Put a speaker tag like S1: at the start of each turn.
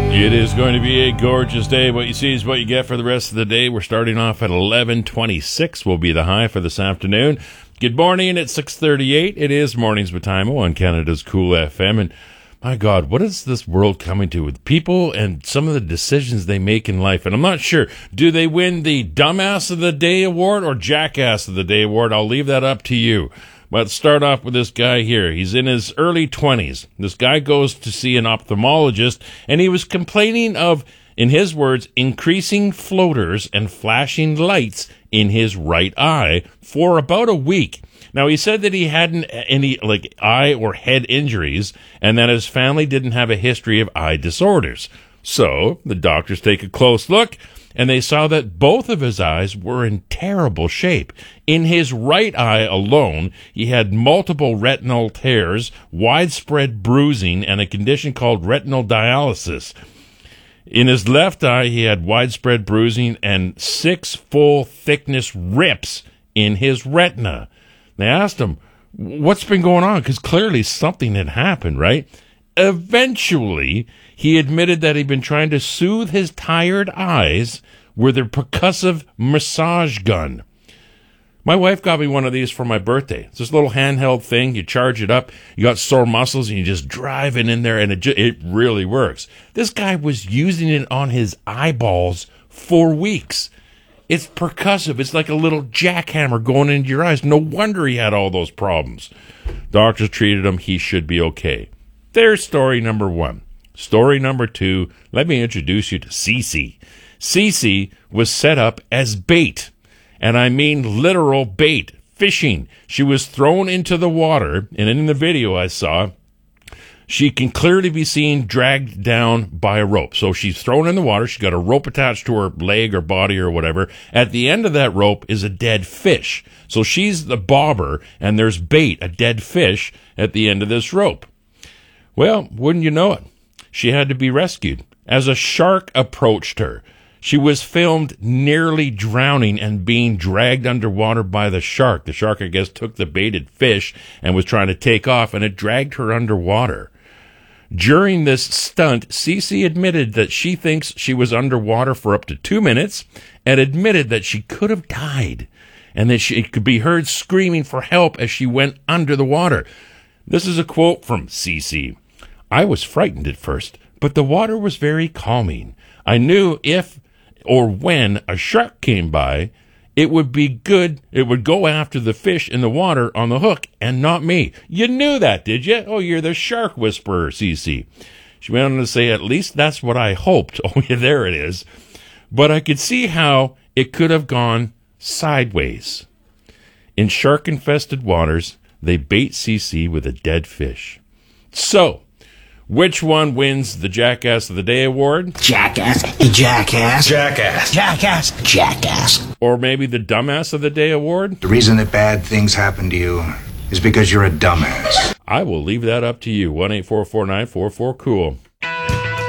S1: It is going to be a gorgeous day. What you see is what you get for the rest of the day. We're starting off at 11:26 will be the high for this afternoon. Good morning at 6:38. It is Mornings with Timo on Canada's Cool FM. And my God, what is this world coming to with people and some of the decisions they make in life? And I'm not sure, do they win the Dumbass of the Day award or Jackass of the Day award? I'll leave that up to you. Let's start off with this guy here. He's in his early 20s. This guy goes to see an ophthalmologist, and he was complaining of, in his words, increasing floaters and flashing lights in his right eye for about a week. Now, he said that he hadn't any eye or head injuries and that his family didn't have a history of eye disorders. So the doctors take a close look, and they saw that both of his eyes were in terrible shape. In his right eye alone, he had multiple retinal tears, widespread bruising, and a condition called retinal dialysis. In his left eye, he had widespread bruising and 6 full-thickness rips in his retina. They asked him, what's been going on? Because clearly something had happened, right? Eventually, he admitted that he'd been trying to soothe his tired eyes with a percussive massage gun. My wife got me one of these for my birthday. It's this little handheld thing. You charge it up. You got sore muscles, and you just drive it in there, and it really works. This guy was using it on his eyeballs for weeks. It's percussive. It's like a little jackhammer going into your eyes. No wonder he had all those problems. Doctors treated him. He should be okay. There's story number 1. Story number 2, let me introduce you to Cece. Cece was set up as bait, and I mean literal bait, fishing. She was thrown into the water, and in the video I saw, she can clearly be seen dragged down by a rope. So she's thrown in the water. She's got a rope attached to her leg or body or whatever. At the end of that rope is a dead fish. So she's the bobber, and there's bait, a dead fish, at the end of this rope. Well, wouldn't you know it? She had to be rescued as a shark approached her. She was filmed nearly drowning and being dragged underwater by the shark. The shark, I guess, took the baited fish and was trying to take off, and it dragged her underwater. During this stunt, Cece admitted that she thinks she was underwater for up to 2 minutes and admitted that she could have died and that she could be heard screaming for help as she went under the water. This is a quote from Cece. I was frightened at first, but the water was very calming. I knew if or when a shark came by, it would be good. It would go after the fish in the water on the hook and not me. You knew that, did you? Oh, you're the shark whisperer, Cece. She went on to say, at least that's what I hoped. Oh, yeah, there it is. But I could see how it could have gone sideways. In shark-infested waters, they bait Cece with a dead fish. So, which one wins the Jackass of the Day award?
S2: Jackass, jackass,
S3: Jackass.
S2: jackass, jackass.
S1: Or maybe the Dumbass of the Day award?
S3: The reason that bad things happen to you is because you're a dumbass.
S1: I will leave that up to you. 1-844-944-COOL.